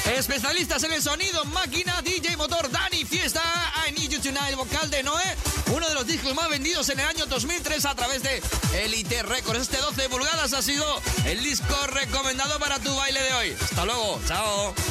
Especialistas en el sonido, máquina, DJ, motor, Dani Fiesta, I Need You Tonight, vocal de Noé, uno de los discos más vendidos en el año 2003 a través de Elite Records. Este 12 pulgadas ha sido el disco recomendado para tu baile de hoy. Hasta luego, chao.